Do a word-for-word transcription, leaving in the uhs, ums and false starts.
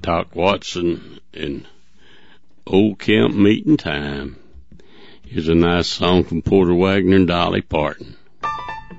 Doc Watson and Old Camp Meeting Time. Here's a nice song from Porter Wagoner and Dolly Parton.